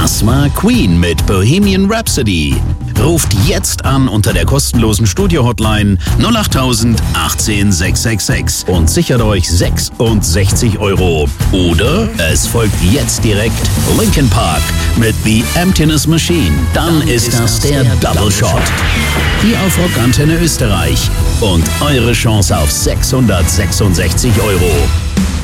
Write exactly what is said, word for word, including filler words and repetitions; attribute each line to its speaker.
Speaker 1: Das war Queen mit Bohemian Rhapsody. Ruft jetzt an unter der kostenlosen Studio-Hotline null acht null null eins acht sechs sechs sechs und sichert euch sechsundsechzig Euro. Oder es folgt jetzt direkt Linkin Park mit The Emptiness Machine. Dann, Dann ist das der Double Shot. Hier auf Rockantenne Österreich. Und eure Chance auf sechshundertsechsundsechzig Euro.